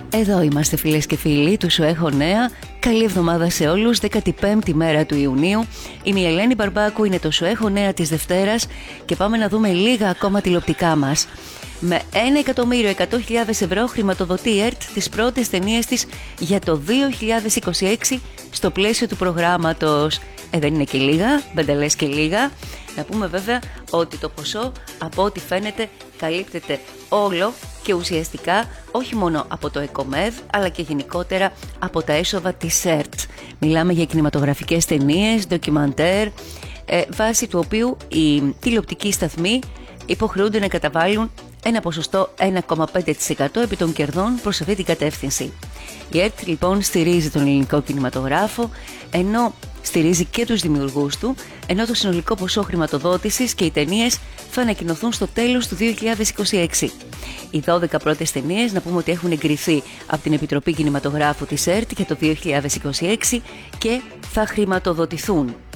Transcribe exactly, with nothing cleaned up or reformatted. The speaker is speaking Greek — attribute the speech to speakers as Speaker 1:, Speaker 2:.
Speaker 1: Εδώ είμαστε φίλες και φίλοι του Σου Έχω Νέα. Καλή εβδομάδα σε όλους, δέκατη πέμπτη μέρα του Ιουνίου. Είμαι η Ελένη Μπαρμπάκου, είναι το Σου Έχω Νέα της Δευτέρας και πάμε να δούμε λίγα ακόμα τηλεοπτικά μας. Με ένα εκατομμύριο εκατό χιλιάδες ευρώ χρηματοδοτεί η ΕΡΤ τις πρώτες ταινίες της για το δύο χιλιάδες είκοσι έξι στο πλαίσιο του προγράμματος. Ε, δεν είναι και λίγα, δεν τα λες και λίγα. Να πούμε βέβαια ότι το ποσό από ό,τι φαίνεται καλύπτεται όλο και ουσιαστικά όχι μόνο από το ΕΚΟΜΕΔ αλλά και γενικότερα από τα έσοδα της ΕΡΤ. Μιλάμε για κινηματογραφικές ταινίες, ντοκιμαντέρ, ε, βάσει του οποίου οι τηλεοπτικοί σταθμοί υποχρεούνται να καταβάλουν ένα ποσοστό ένα κόμμα πέντε τοις εκατό επί των κερδών προς αυτή την κατεύθυνση. Η ΕΡΤ λοιπόν στηρίζει τον ελληνικό κινηματογράφο, ενώ στηρίζει και τους δημιουργούς του, ενώ το συνολικό ποσό χρηματοδότησης και οι ταινίες θα ανακοινωθούν στο τέλος του δύο χιλιάδες είκοσι έξι. Οι δώδεκα πρώτες ταινίες να πούμε ότι έχουν εγκριθεί από την Επιτροπή Κινηματογράφου της ΕΡΤ για το δύο χιλιάδες είκοσι έξι και θα χρηματοδοτηθούν.